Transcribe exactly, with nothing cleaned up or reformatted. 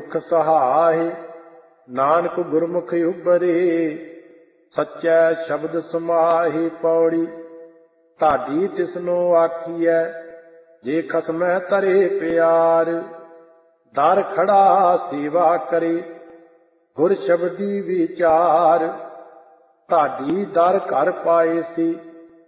ਦੁਖ ਸਹਾਏ। ਨਾਨਕ ਗੁਰਮੁਖ ਉਬਰੇ ਸੱਚੈ ਸ਼ਬਦ ਸਮਾਹੀ। ਪੌੜੀ ਢਾਡੀ ਤਿਸਨੋ ਆਖੀਐ ਜੇ ਖਸਮੈ ਤਰੇ ਪਿਆਰ। ਦਰ ਖੜਾ ਸੇਵਾ ਕਰੇ ਗੁਰ ਸ਼ਬਦੀ ਵਿਚਾਰ। ਢਾਡੀ ਦਰ ਘਰ ਪਾਏ ਸੀ